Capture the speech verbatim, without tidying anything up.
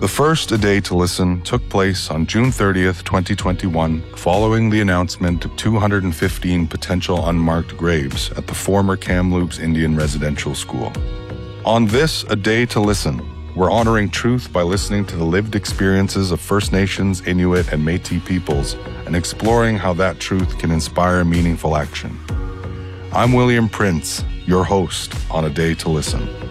first A Day to Listen took place on June thirtieth, twenty twenty-one, following the announcement of two hundred fifteen potential unmarked graves at the former Kamloops Indian Residential School. On this A Day to Listen, we're honoring truth by listening to the lived experiences of First Nations, Inuit, and Métis peoples and exploring how that truth can inspire meaningful action. I'm William Prince, your host on A Day to Listen.